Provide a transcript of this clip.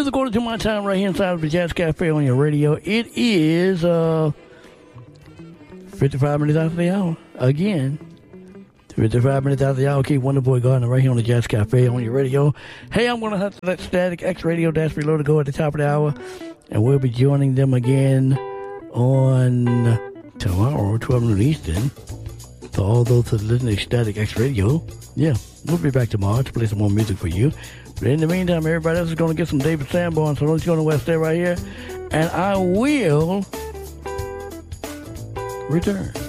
It's according to my time right here inside of the Jazz Cafe on your radio. It is 55 minutes after the hour. Again, 55 minutes after the hour. Keep Wonderboy Gardner right here on the Jazz Cafe on your radio. Hey, I'm going to have to let Static X Radio Dash Reloaded go at the top of the hour. And we'll be joining them again on tomorrow, 12 noon Eastern. So all those who listen to Static X Radio, yeah, we'll be back tomorrow to play some more music for you. But in the meantime, everybody else is going to get some David Sanborn, so don't you go nowhere, stay right here. And I will return.